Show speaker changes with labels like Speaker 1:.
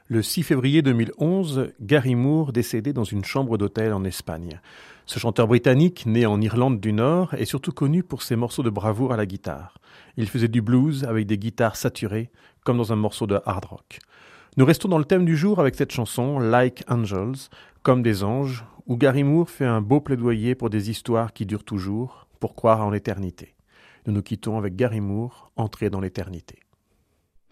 Speaker 1: Le 6 février 2011, Gary Moore décédait dans une chambre d'hôtel en Espagne. Ce chanteur britannique, né en Irlande du Nord, est surtout connu pour ses morceaux de bravoure à la guitare. Il faisait du blues avec des guitares saturées, comme dans un morceau de hard rock. Nous restons dans le thème du jour avec cette chanson, Like Angels, comme des anges, où Gary Moore fait un beau plaidoyer pour des histoires qui durent toujours, pour croire en l'éternité. Nous nous quittons avec Gary Moore, Entrée dans l'éternité.